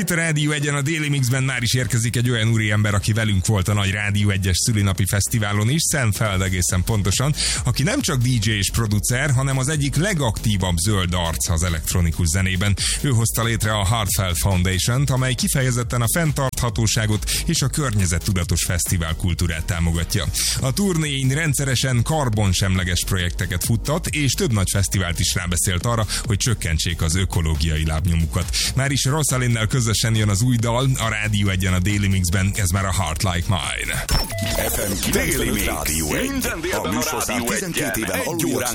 Itt a Rádió 1-en a Daily Mixben már is érkezik egy olyan úriember, aki velünk volt a nagy Rádió 1-es szülinapi fesztiválon is, Sam Feld egészen pontosan, aki nem csak DJ és producer, hanem az egyik legaktívabb zöld arc az elektronikus zenében. Ő hozta létre a Heartfelt Foundation-t, amely kifejezetten a fenntarthatóságot és a környezettudatos fesztivál kultúrát támogatja. A turnéin rendszeresen karbonsemleges projekteket futtat, és több nagy fesztivált is rábeszélt arra, hogy csökkentsék az ökológiai lábnyomukat. Már is Rossalinnel közösen jön az új dal, a Rádió 1-en a Daily Mixben, ez már a Heart Like Mine. FM 95 Rádió 1. A műsorszám 12 éven alul